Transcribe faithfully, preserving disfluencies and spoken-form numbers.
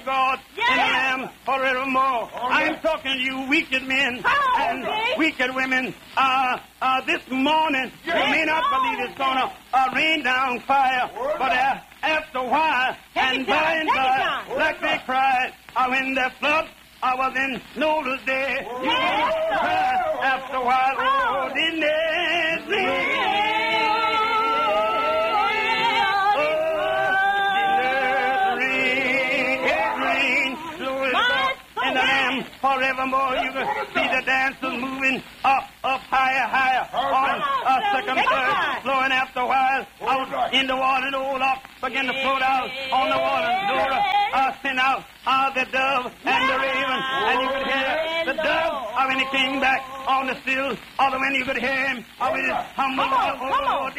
God Yes. in the Lamb forevermore. I'm talking to you wicked men Oh, and okay. wicked women. Uh, uh, this morning, you may not believe it's going to uh, rain down fire, but uh, after a while, Take and it by down, and take it by, down. like they cried, uh, when the flood, I was in Noah's day. You Yes. cry after a while, oh, Oh. didn't it rain? Forevermore, you can see the dancers moving up, up, higher, higher, on a second, third, flowing after a while, out in the water, and the old ox begin to float out on the water, Dora, uh, send out uh, the dove and the raven, and you could hear the dove uh, when he came back on the still, or when you could hear him, uh, with his humble, Come on, come on. oh,